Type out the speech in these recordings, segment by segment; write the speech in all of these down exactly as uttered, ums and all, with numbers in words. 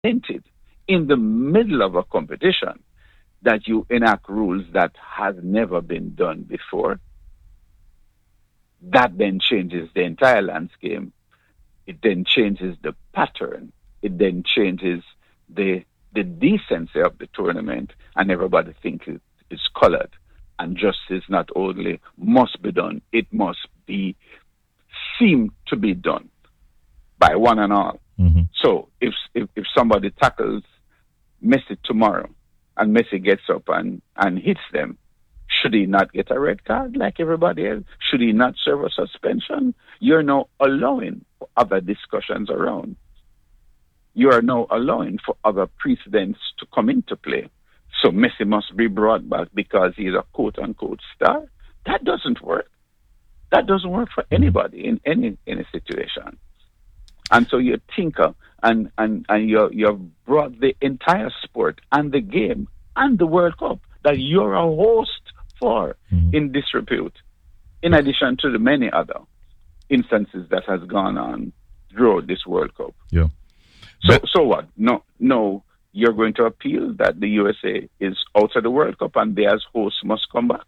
unprecedented in the middle of a competition that you enact rules that has never been done before. That then changes the entire landscape. It then changes the pattern. It then changes the the decency of the tournament, and everybody thinks it is colored. And justice not only must be done, it must be seem to be done by one and all. Mm-hmm. So if, if if somebody tackles Messi tomorrow and Messi gets up and, and hits them, should he not get a red card like everybody else? Should he not serve a suspension? You're now allowing for other discussions around. You are now allowing for other precedents to come into play. So Messi must be brought back because he's a quote-unquote star. That doesn't work. That doesn't work for anybody in any any situation. And so you tinker and, and, and you you've brought the entire sport and the game and the World Cup that you're a host for mm-hmm. in disrepute, in addition to the many other instances that has gone on throughout this World Cup. Yeah. So so what? No, no, you're going to appeal that the U S A is out of the World Cup and they as hosts must come back.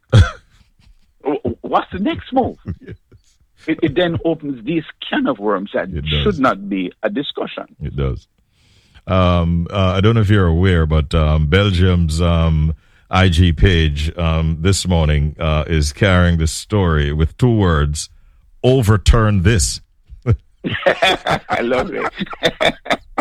What's the next move? Yes. It, it then opens these can of worms that should not be a discussion. It does. Um, uh, I don't know if you're aware, but um, Belgium's um, I G page um, this morning uh, is carrying this story with two words: "Overturn this." I love it.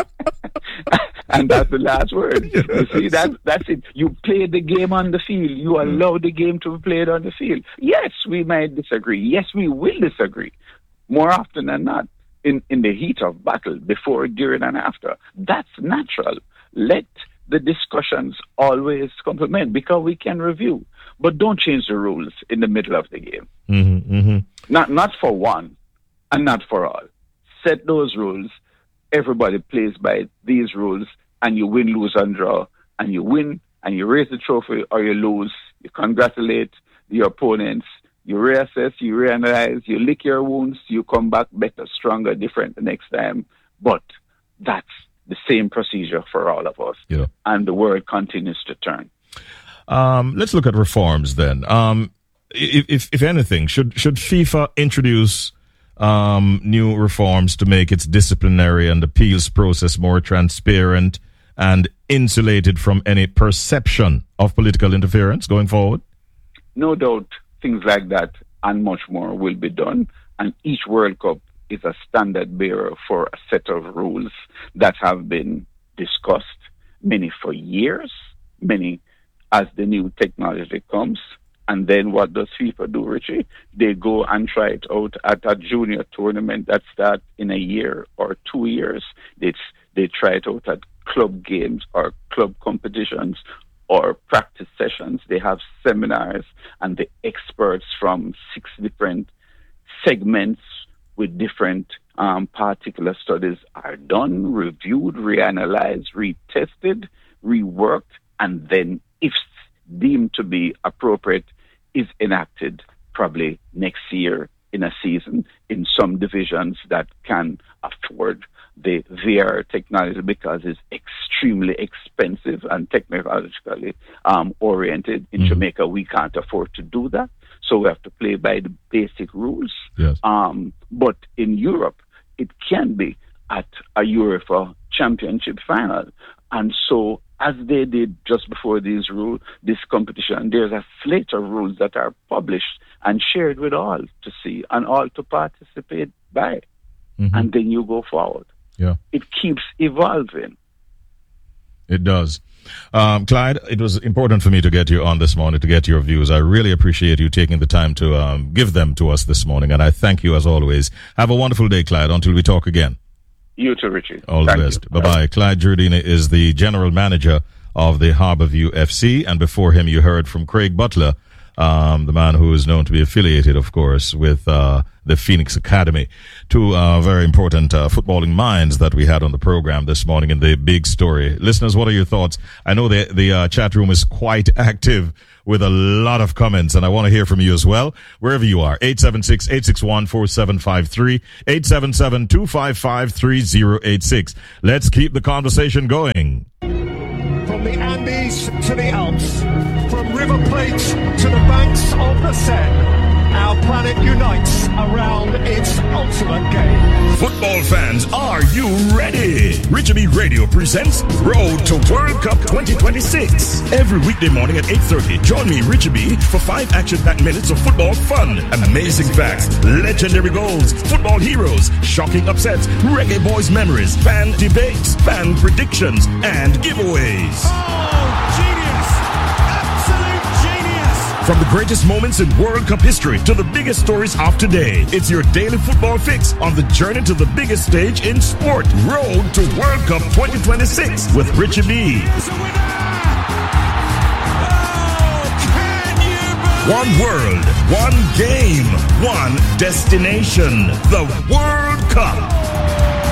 And that's the last word. Yes. You see, that's, that's it. You play the game on the field. You allow the game to be played on the field. Yes, we might disagree. Yes, we will disagree. More often than not, in, in the heat of battle, before, during, and after. That's natural. Let the discussions always complement, because we can review. But don't change the rules in the middle of the game. Mm-hmm, mm-hmm. Not, not for one, and not for all. Set those rules. Everybody plays by these rules, and you win, lose, and draw. And you win, and you raise the trophy, or you lose. You congratulate your opponents. You reassess, you reanalyze, you lick your wounds, you come back better, stronger, different the next time. But that's the same procedure for all of us. Yeah. And the world continues to turn. Um, let's look at reforms then. Um, if, if, if anything, should should FIFA introduce um, new reforms to make its disciplinary and appeals process more transparent and insulated from any perception of political interference going forward? No doubt things like that and much more will be done. And each World Cup is a standard bearer for a set of rules that have been discussed, many for years, many as the new technology comes. And then what does FIFA do, Richie? They go and try it out at a junior tournament that starts in a year or two years. They, they try it out at club games or club competitions or practice sessions. They have seminars, and the experts from six different segments with different um, particular studies are done, reviewed, reanalyzed, retested, reworked, and then, if deemed to be appropriate, is enacted probably next year in a season in some divisions that can afford the V R technology, because it's extremely expensive and technologically um, oriented. In mm-hmm. Jamaica, we can't afford to do that. So we have to play by the basic rules. Yes. Um, but in Europe, it can be at a UEFA Championship final. And so, as they did just before these rule, this competition, there's a slate of rules that are published and shared with all to see and all to participate by. Mm-hmm. And then you go forward. Yeah. It keeps evolving. It does. Um, Clyde, it was important for me to get you on this morning, to get your views. I really appreciate you taking the time to um, give them to us this morning, and I thank you as always. Have a wonderful day, Clyde, until we talk again. You too, Richie. All Thank the best. You. Bye-bye. Clyde Jurdina is the general manager of the Harborview F C, and before him you heard from Craig Butler, um, the man who is known to be affiliated, of course, with uh, the Phoenix Academy. Two uh, very important uh, footballing minds that we had on the program this morning in the big story. Listeners, what are your thoughts? I know the, the uh, chat room is quite active, with a lot of comments, and I want to hear from you as well, wherever you are. eight seven six, eight six one, four seven five three, eight seven seven, two five five, three zero eight six. Let's keep the conversation going. From the Andes to the Alps, from River Plate to the banks of the Seine, our planet unites around its ultimate game. Football fans, are you ready? Richard B Radio presents Road to World Cup twenty twenty-six. Every weekday morning at eight thirty, join me, Richard B, for five action-packed minutes of football fun, amazing facts, legendary goals, football heroes, shocking upsets, reggae boys memories, fan debates, fan predictions, and giveaways. Oh, genius! Absolute genius! From the greatest moments in World Cup history to the biggest stories of today, it's your daily football fix on the journey to the biggest stage in sport. Road to World Cup twenty twenty-six with Richard B. There's a winner! Oh, can you believe One world, one game, one destination. The World Cup.